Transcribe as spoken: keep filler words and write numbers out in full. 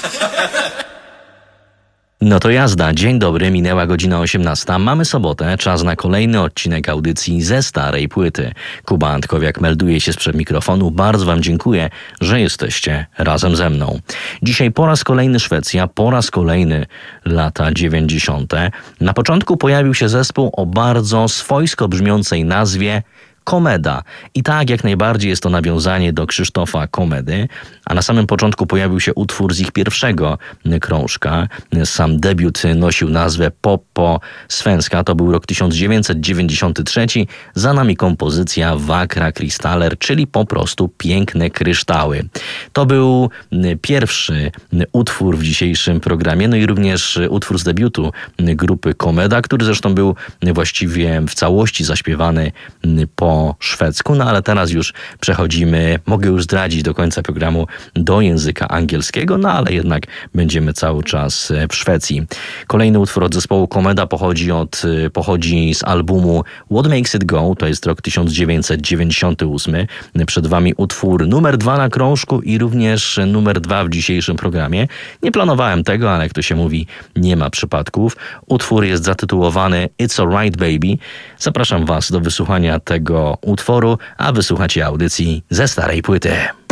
No to jazda. Dzień dobry, minęła godzina osiemnasta. Mamy sobotę, czas na kolejny odcinek audycji ze starej płyty. Kuba Antkowiak melduje się sprzed mikrofonu. Bardzo wam dziękuję, że jesteście razem ze mną. Dzisiaj po raz kolejny Szwecja, po raz kolejny lata dziewięćdziesiąte. Na początku pojawił się zespół o bardzo swojsko brzmiącej nazwie Komeda. I tak jak najbardziej jest to nawiązanie do Krzysztofa Komedy, a na samym początku pojawił się utwór z ich pierwszego krążka. Sam debiut nosił nazwę Poppo Svenska. To był rok tysiąc dziewięćset dziewięćdziesiąty trzeci. Za nami kompozycja Vackra Kristaller, czyli po prostu piękne kryształy. To był pierwszy utwór w dzisiejszym programie, no i również utwór z debiutu grupy Komeda, który zresztą był właściwie w całości zaśpiewany po szwedzku, no ale teraz już przechodzimy, mogę już zdradzić do końca programu, do języka angielskiego, no ale jednak będziemy cały czas w Szwecji. Kolejny utwór od zespołu Komeda pochodzi, od, pochodzi z albumu What Makes It Go, to jest rok tysiąc dziewięćset dziewięćdziesiąty ósmy. Przed wami utwór numer dwa na krążku i również numer dwa w dzisiejszym programie. Nie planowałem tego, ale jak to się mówi, nie ma przypadków. Utwór jest zatytułowany It's Alright Baby. Zapraszam was do wysłuchania tego utworu, a wysłuchacie audycji ze starej płyty.